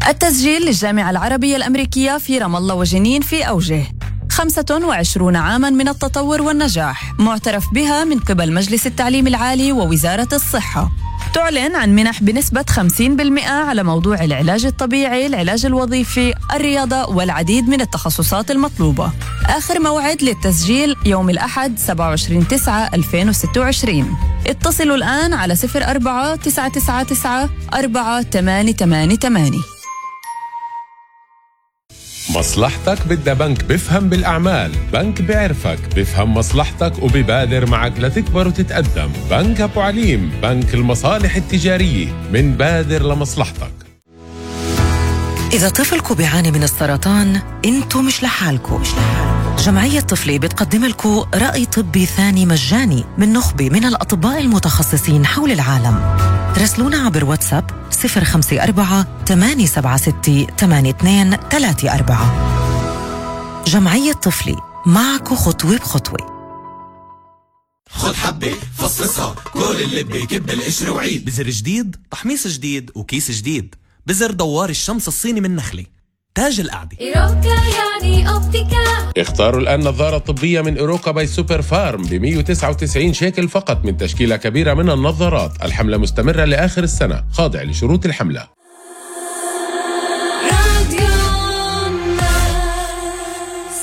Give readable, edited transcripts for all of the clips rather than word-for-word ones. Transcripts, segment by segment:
التسجيل للجامعة العربية الأمريكية في رام الله وجنين في أوجه 25 عاماً من التطور والنجاح، معترف بها من قبل مجلس التعليم العالي ووزارة الصحة. تعلن عن منح بنسبة 50% على موضوع العلاج الطبيعي، العلاج الوظيفي، الرياضة والعديد من التخصصات المطلوبة. آخر موعد للتسجيل يوم الأحد 27/9/2026. اتصلوا الآن على 04-999-4888. مصلحتك بدها بنك بفهم بالأعمال، بنك بيعرفك، بفهم مصلحتك وبيبادر معك لتكبر وتتقدم. بنك أبو عليم، بنك المصالح التجارية، من بادر لمصلحتك. إذا طفلكم بيعاني من السرطان، انتو مش لحالكم. جمعية طفلي بتقدم لكم رأي طبي ثاني مجاني من نخبة من الأطباء المتخصصين حول العالم. راسلونا عبر واتساب 054-876-8234. جمعية طفلي، معكم خطوة بخطوة. خد حبة فصصها، كل اللي بيكب القشر وعيد. بزر جديد، تحميص جديد وكيس جديد. بزر دوار الشمس الصيني من نخلة، تاج القعدة. إيروكا يعني أوبتيكا. اختاروا الآن نظارة طبية من إيروكا باي سوبر فارم ب199 شيكل فقط من تشكيلة كبيرة من النظارات. الحملة مستمرة لآخر السنة، خاضع لشروط الحملة. راديو الناس.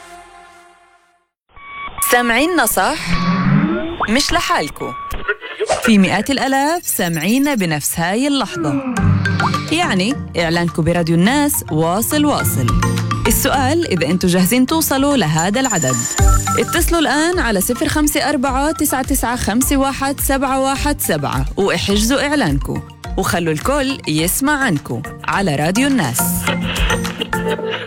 سامعين صح؟ مش لحالكم، في مئات الآلاف سامعين بنفس هاي اللحظة. يعني إعلانكم براديو الناس واصل. السؤال إذا أنتوا جاهزين توصلوا لهذا العدد. اتصلوا الآن على 054-9951-717 واحجزوا إعلانكم وخلوا الكل يسمع عنكم على راديو الناس.